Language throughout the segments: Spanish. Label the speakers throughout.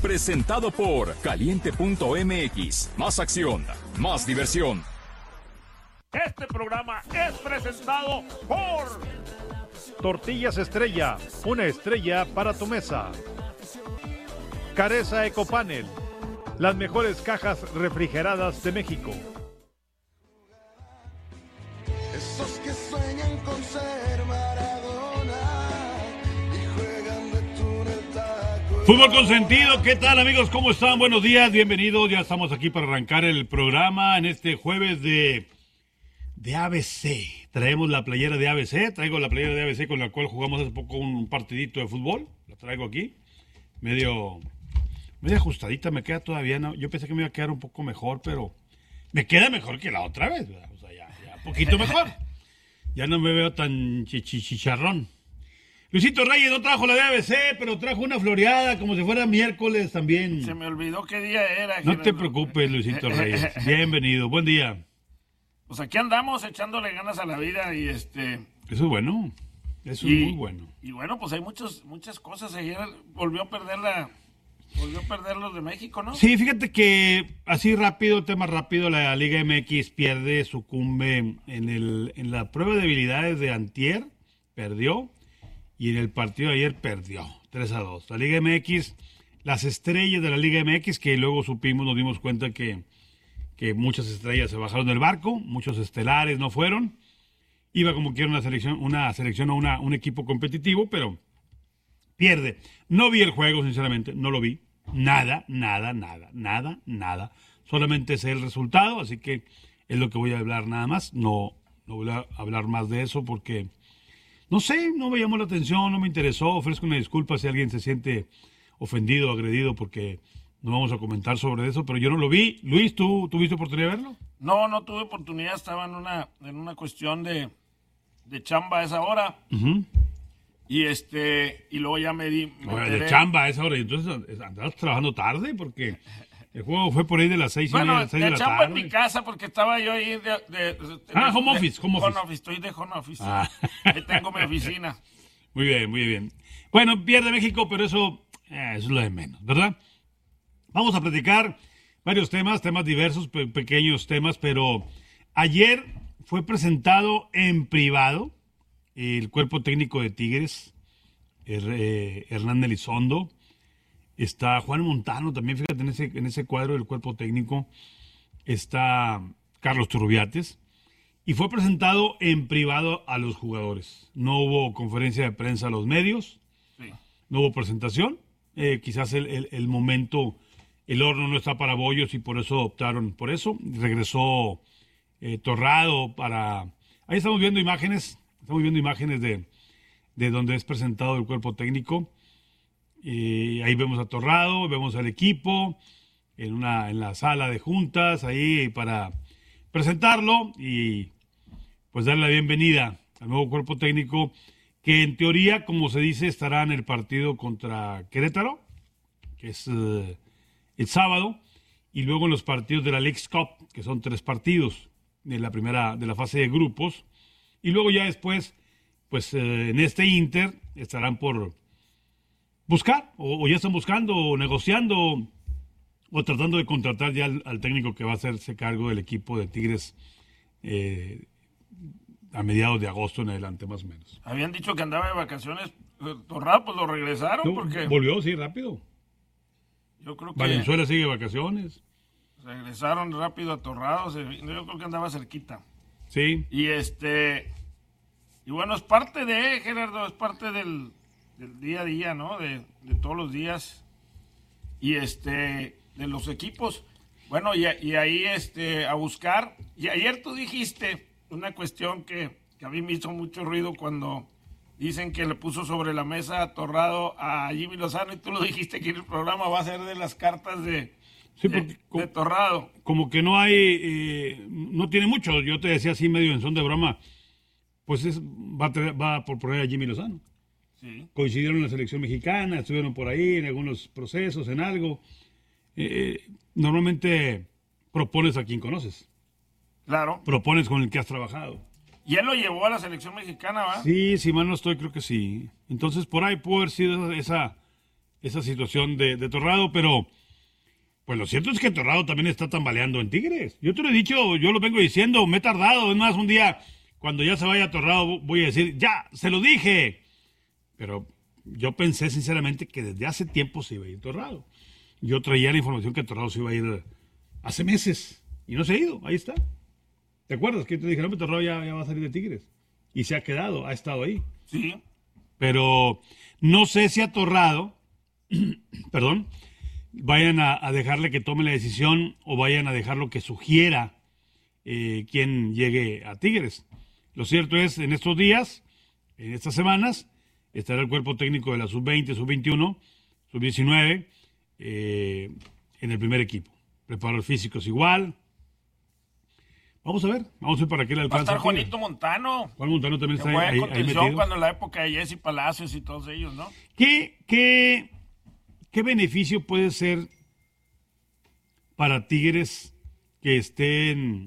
Speaker 1: presentado por Caliente.mx. Más acción, más diversión.
Speaker 2: Este programa es presentado por
Speaker 3: Tortillas Estrella, una estrella para tu mesa. Careza Ecopanel, las mejores cajas refrigeradas de México.
Speaker 4: Esos que sueñan con ser Maradona y juegan de túnel taco.
Speaker 5: Fútbol Consentido, ¿qué tal amigos? ¿Cómo están? Buenos días, bienvenidos. Ya estamos aquí para arrancar el programa en este jueves de ABC. Traemos la playera de ABC, traigo la playera de ABC con la cual jugamos hace poco un partidito de fútbol. La traigo aquí, medio ajustadita, me queda todavía, ¿no? Yo pensé que me iba a quedar un poco mejor, pero me queda mejor que la otra vez, ¿verdad? O sea, ya un poquito mejor. Ya no me veo tan chicharrón. Luisito Reyes no trajo la de ABC, pero trajo una floreada como si fuera miércoles también.
Speaker 2: Se me olvidó qué día era.
Speaker 5: No te preocupes, Luisito Reyes. Bienvenido, buen día.
Speaker 2: Pues aquí andamos echándole ganas a la vida y
Speaker 5: Eso es bueno, eso es muy bueno.
Speaker 2: Y bueno, pues hay muchas cosas. Ayer volvió a perder los de México, ¿no?
Speaker 5: Sí, fíjate que así rápido, tema rápido, la Liga MX sucumbe en la prueba de habilidades de antier, perdió, y en el partido de ayer perdió, 3-2. La Liga MX, las estrellas de la Liga MX, que luego nos dimos cuenta que muchas estrellas se bajaron del barco, muchos estelares no fueron, iba como quiera un equipo competitivo, pero pierde. No vi el juego, sinceramente, no lo vi. Nada. Solamente sé el resultado, así que es lo que voy a hablar nada más. No voy a hablar más de eso porque, no sé, no me llamó la atención, no me interesó. Ofrezco una disculpa si alguien se siente ofendido o agredido porque no vamos a comentar sobre eso, pero yo no lo vi. Luis, ¿tú tuviste oportunidad de verlo?
Speaker 2: No tuve oportunidad, estaba en una cuestión de chamba a esa hora.
Speaker 5: Uh-huh.
Speaker 2: Y luego ya me
Speaker 5: de chamba a esa hora, y entonces andabas trabajando tarde porque el juego fue por ahí de las 6:30 de la tarde.
Speaker 2: Bueno, de chamba en mi casa porque estaba yo ahí
Speaker 5: home office.
Speaker 2: Estoy de home office. Ahí tengo mi oficina.
Speaker 5: Muy bien. Bueno, pierde México, pero eso es lo de menos, ¿verdad? Vamos a platicar varios temas diversos, pequeños temas, pero ayer fue presentado en privado el cuerpo técnico de Tigres, Hernán Elizondo, está Juan Montano también, fíjate, en ese cuadro del cuerpo técnico está Carlos Turrubiates, y fue presentado en privado a los jugadores. No hubo conferencia de prensa a los medios, sí. No hubo presentación, quizás el momento, el horno no está para bollos y por eso optaron por eso. Regresó Torrado ahí estamos viendo imágenes de donde es presentado el cuerpo técnico. Ahí vemos a Torrado, vemos al equipo en la sala de juntas ahí para presentarlo y pues darle la bienvenida al nuevo cuerpo técnico que en teoría, como se dice, estará en el partido contra Querétaro, que es el sábado, y luego en los partidos de la Leagues Cup, que son 3 partidos de la fase de grupos. Y luego ya después, pues en este Inter estarán por buscar, o ya están buscando, o negociando, o tratando de contratar ya al técnico que va a hacerse cargo del equipo de Tigres a mediados de agosto en adelante, más o menos.
Speaker 2: Habían dicho que andaba de vacaciones, Torrado, pues lo regresaron.
Speaker 5: No,
Speaker 2: porque
Speaker 5: volvió, sí, rápido.
Speaker 2: Yo creo que
Speaker 5: Valenzuela sigue de vacaciones.
Speaker 2: Regresaron rápido a Torrado, yo creo que andaba cerquita.
Speaker 5: Sí.
Speaker 2: Y bueno, es parte Gerardo, es parte del día a día, ¿no? De todos los días. Y de los equipos. Bueno, y ahí a buscar. Y ayer tú dijiste una cuestión que a mí me hizo mucho ruido cuando dicen que le puso sobre la mesa a Torrado a Jimmy Lozano, y tú lo dijiste que el programa va a ser de las cartas de Torrado.
Speaker 5: Como que no hay, no tiene mucho. Yo te decía así medio en son de broma, pues va por poner a Jimmy Lozano.
Speaker 2: Sí.
Speaker 5: Coincidieron en la selección mexicana, estuvieron por ahí en algunos procesos, en algo. Normalmente propones a quien conoces.
Speaker 2: Claro.
Speaker 5: Propones con el que has trabajado.
Speaker 2: ¿Y él lo llevó a la selección mexicana, va?
Speaker 5: Sí, si mal no estoy, creo que sí. Entonces, por ahí pudo haber sido esa esa situación de Torrado, pero pues lo cierto es que Torrado también está tambaleando en Tigres. Yo te lo he dicho, yo lo vengo diciendo, me he tardado. Es más, un día, cuando ya se vaya Torrado, voy a decir, ya, se lo dije. Pero yo pensé sinceramente que desde hace tiempo se iba a ir Torrado. Yo traía la información que Torrado se iba a ir hace meses y no se ha ido, ahí está. ¿Te acuerdas que te dije, no, Torrado ya va a salir de Tigres? Y se ha quedado, ha estado ahí.
Speaker 2: Sí.
Speaker 5: Pero no sé si a Torrado, perdón, vayan a dejarle que tome la decisión o vayan a dejarlo que sugiera quién llegue a Tigres. Lo cierto es, en estos días, en estas semanas, estará el cuerpo técnico de la sub-20, sub-21, sub-19 en el primer equipo. Preparadores físicos igual. Vamos a ver para qué le alcanza.
Speaker 2: Va a estar Juanito Montano.
Speaker 5: Juan Montano también
Speaker 2: Que
Speaker 5: está
Speaker 2: fue
Speaker 5: ahí
Speaker 2: contención
Speaker 5: metido.
Speaker 2: cuando en la época de Jesse Palacios y todos ellos, ¿no?
Speaker 5: ¿Qué beneficio puede ser para Tigres que estén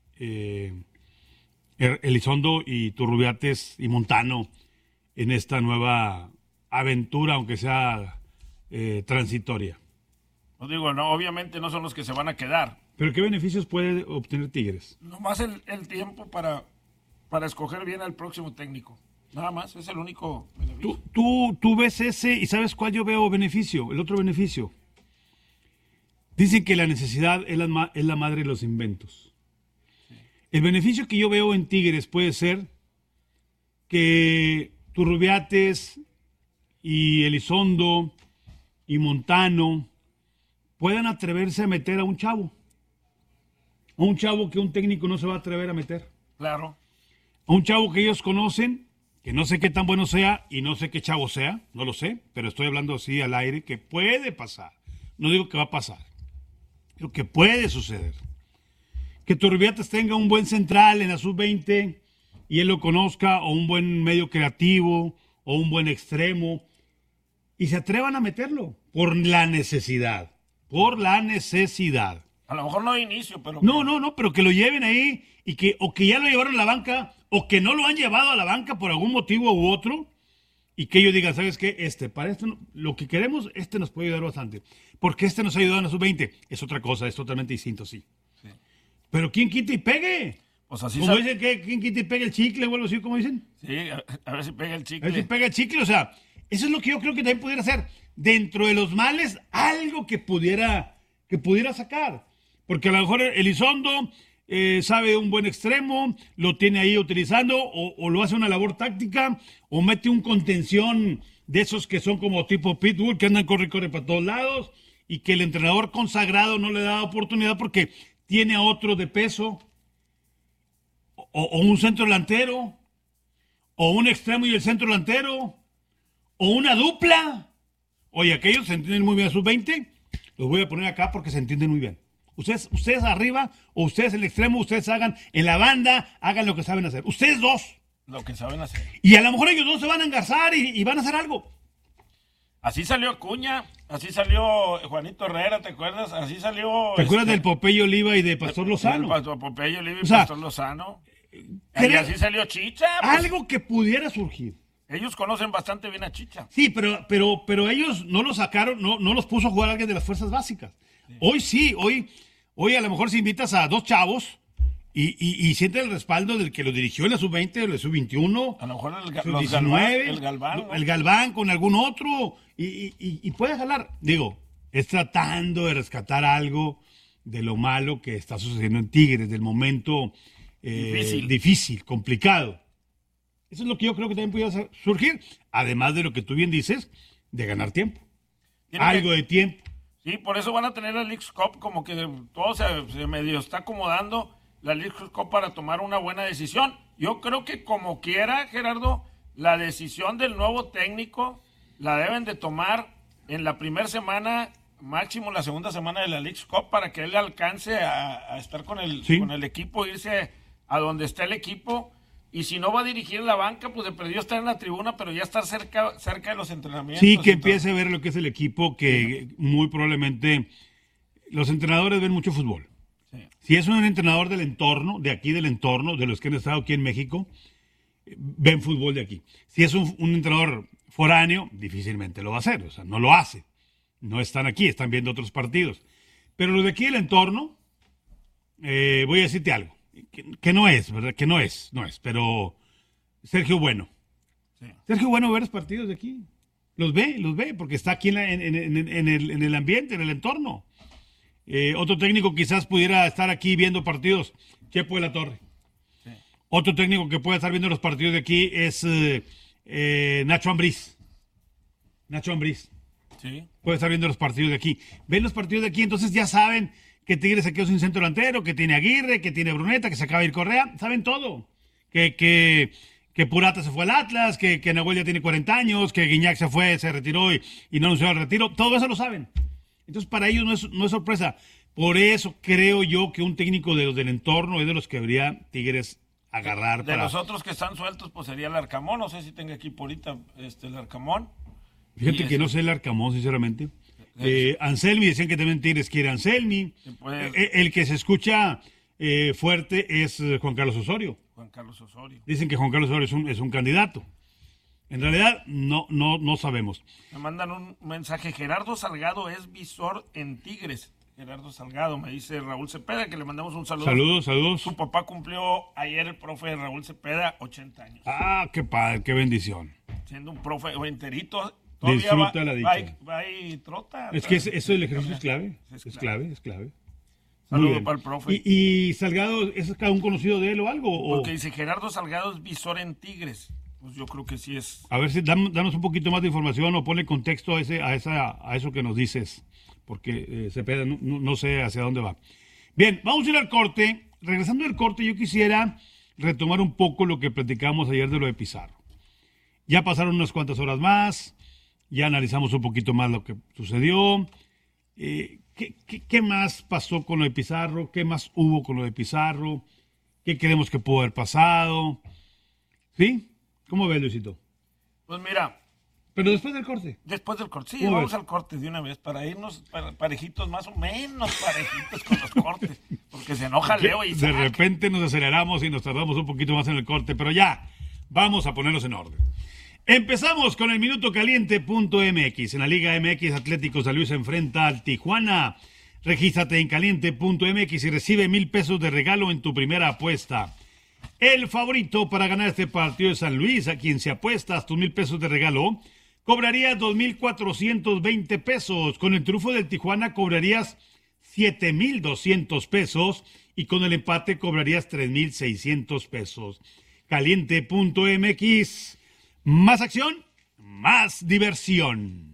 Speaker 5: Elizondo y Turrubiates y Montano en esta nueva aventura, aunque sea transitoria?
Speaker 2: Os digo, no, obviamente no son los que se van a quedar.
Speaker 5: ¿Pero qué beneficios puede obtener Tigres?
Speaker 2: Nomás el tiempo para escoger bien al próximo técnico. Nada más, es el único beneficio.
Speaker 5: Tú ves ese y ¿sabes cuál yo veo beneficio? El otro beneficio. Dicen que la necesidad es la madre de los inventos. Sí. El beneficio que yo veo en Tigres puede ser que Turrubiates y Elizondo y Montano puedan atreverse a meter a un chavo. A un chavo que un técnico no se va a atrever a meter.
Speaker 2: Claro.
Speaker 5: A un chavo que ellos conocen, que no sé qué tan bueno sea y no sé qué chavo sea, no lo sé, pero estoy hablando así al aire, que puede pasar. No digo que va a pasar, digo que puede suceder. Que Turrubiates tenga un buen central en la sub-20 y él lo conozca, o un buen medio creativo, o un buen extremo, y se atrevan a meterlo por la necesidad. Por la necesidad.
Speaker 2: A lo mejor no de inicio, pero...
Speaker 5: No, pero que lo lleven ahí y que o que ya lo llevaron a la banca o que no lo han llevado a la banca por algún motivo u otro y que ellos digan, ¿sabes qué? Para esto, lo que queremos, nos puede ayudar bastante. Porque nos ha ayudado en la sub-20. Es otra cosa, es totalmente distinto, sí. Pero ¿quién quita y pegue?
Speaker 2: Pues así
Speaker 5: como dicen, ¿quién quita y pegue el chicle o algo así, como dicen?
Speaker 2: Sí, a ver si pega el chicle.
Speaker 5: A ver si pega el chicle, o sea, eso es lo que yo creo que también pudiera hacer. Dentro de los males, algo que pudiera sacar. Porque a lo mejor Elizondo sabe un buen extremo, lo tiene ahí utilizando, o lo hace una labor táctica, o mete un contención de esos que son como tipo Pitbull, que andan corre para todos lados, y que el entrenador consagrado no le da oportunidad porque tiene a otro de peso, o un centro delantero, o un extremo y el centro delantero, o una dupla. Oye, aquellos se entienden muy bien a sus 20, los voy a poner acá porque se entienden muy bien. Ustedes arriba, o ustedes en el extremo, ustedes hagan en la banda, hagan lo que saben hacer. Ustedes dos.
Speaker 2: Lo que saben hacer.
Speaker 5: Y a lo mejor ellos dos se van a engarzar y van a hacer algo.
Speaker 2: Así salió Acuña, así salió Juanito Herrera, ¿te acuerdas? Así salió...
Speaker 5: ¿Te acuerdas del Popeye Oliva y de Pastor Lozano?
Speaker 2: Popeye Oliva y Pastor Lozano. Y así salió Chicha. Pues,
Speaker 5: algo que pudiera surgir.
Speaker 2: Ellos conocen bastante bien a Chicha.
Speaker 5: Sí, pero ellos no los sacaron, no los puso a jugar alguien de las fuerzas básicas. Sí. Hoy a lo mejor si invitas a dos chavos y siente el respaldo del que lo dirigió en la sub-20, en la sub-21,
Speaker 2: a lo mejor
Speaker 5: el
Speaker 2: Galván, ¿no?
Speaker 5: El Galván con algún otro y puede jalar. Digo, es tratando de rescatar algo de lo malo que está sucediendo en Tigres, del momento difícil, complicado. Eso es lo que yo creo que también pudiera surgir, además de lo que tú bien dices, de ganar tiempo. Algo de tiempo.
Speaker 2: Sí, por eso van a tener la Leagues Cup, como que todo se medio está acomodando la Leagues Cup para tomar una buena decisión. Yo creo que como quiera, Gerardo, la decisión del nuevo técnico la deben de tomar en la primera semana, máximo la segunda semana de la Leagues Cup, para que él alcance a estar con el equipo, irse a donde está el equipo. Y si no va a dirigir la banca, pues de perdió estar en la tribuna, pero ya estar cerca de los entrenamientos.
Speaker 5: Sí, que empiece a ver lo que es el equipo, que muy probablemente los entrenadores ven mucho fútbol. Sí. Si es un entrenador del entorno, de aquí del entorno, de los que han estado aquí en México, ven fútbol de aquí. Si es un entrenador foráneo, difícilmente lo va a hacer, o sea, no lo hace. No están aquí, están viendo otros partidos. Pero los de aquí del entorno, voy a decirte algo, que no es, ¿verdad? Que no es, pero Sergio Bueno.
Speaker 2: Sí.
Speaker 5: Sergio Bueno ve los partidos de aquí. Los ve, porque está aquí en el ambiente, en el entorno. Otro técnico quizás pudiera estar aquí viendo partidos, Chepo de la Torre.
Speaker 2: Sí.
Speaker 5: Otro técnico que puede estar viendo los partidos de aquí es Nacho Ambriz. Nacho Ambriz.
Speaker 2: Sí.
Speaker 5: Puede estar viendo los partidos de aquí. Ven los partidos de aquí, entonces ya saben que Tigres se quedó sin centro delantero, que tiene Aguirre, que tiene Bruneta, que se acaba de ir Correa. Saben todo. Que Purata se fue al Atlas, que Nahuel ya tiene 40 años, que Guiñac se retiró y no anunció el retiro. Todo eso lo saben. Entonces para ellos no es sorpresa. Por eso creo yo que un técnico de los del entorno es de los que debería Tigres agarrar.
Speaker 2: De los otros que están sueltos, pues sería el Arcamón. No sé si tenga equipo ahorita el Arcamón.
Speaker 5: Fíjate que no sé el Arcamón, sinceramente. Anselmi, decían que también Tigres quiere Anselmi. El que se escucha fuerte es Juan Carlos Osorio.
Speaker 2: Juan Carlos Osorio.
Speaker 5: Dicen que Juan Carlos Osorio es un candidato. En realidad, no sabemos.
Speaker 2: Me mandan un mensaje. Gerardo Salgado es visor en Tigres. Gerardo Salgado, me dice Raúl Cepeda, que le mandamos un saludo.
Speaker 5: Saludos.
Speaker 2: Su papá cumplió ayer, el profe Raúl Cepeda, 80 años.
Speaker 5: Ah, qué padre, qué bendición.
Speaker 2: Siendo un profe enterito.
Speaker 5: Disfruta la dicha.
Speaker 2: Va y trota.
Speaker 5: Es que eso del ejercicio es clave. Es clave.
Speaker 2: Saludos para el profe.
Speaker 5: ¿Y Salgado es cada un conocido de él o algo?
Speaker 2: Porque dice Gerardo Salgado es visor en Tigres. Pues yo creo que sí es.
Speaker 5: A ver si danos un poquito más de información o ponle contexto a eso que nos dices. Porque Cepeda no sé hacia dónde va. Bien, vamos a ir al corte. Regresando al corte, yo quisiera retomar un poco lo que platicamos ayer de lo de Pizarro. Ya pasaron unas cuantas horas más. Ya analizamos un poquito más lo que sucedió. ¿Qué más pasó con lo de Pizarro? ¿Qué más hubo con lo de Pizarro? ¿Qué creemos que pudo haber pasado? ¿Sí? ¿Cómo ves, Luisito?
Speaker 2: Pues mira.
Speaker 5: Pero después del corte.
Speaker 2: Después del corte. Sí, vamos al corte de una vez para irnos parejitos, más o menos parejitos con los cortes. Porque se enoja Leo y
Speaker 5: de repente nos aceleramos y nos tardamos un poquito más en el corte, pero ya, vamos a ponernos en orden. Empezamos con el minutocaliente.mx. En la Liga MX, Atlético San Luis se enfrenta al Tijuana. Regístrate en caliente.mx y recibe 1,000 pesos de regalo en tu primera apuesta. El favorito para ganar este partido es San Luis, a quien si apuestas tus 1,000 pesos de regalo, cobrarías 2,420 pesos. Con el triunfo del Tijuana cobrarías 7,200 pesos y con el empate cobrarías 3,600 pesos. Caliente.mx. Más acción, más diversión.